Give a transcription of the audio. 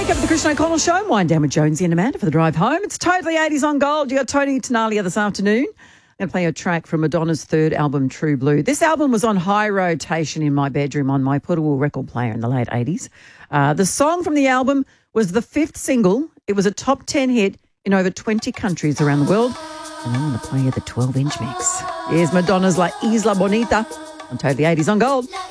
Wake up at the Christian O'Connell Show. Wind down with Jonesy and Amanda for the drive home. It's totally 80s on gold. You got Tony Tenalia this afternoon. I'm going to play a track from Madonna's third album, True Blue. This album was on high rotation in my bedroom on my portable record player in the late 80s. The song from the album was the fifth single. It was a top 10 hit in over 20 countries around the world. And I'm going to play you the 12-inch mix. Here's Madonna's La Isla Bonita on totally 80s on gold.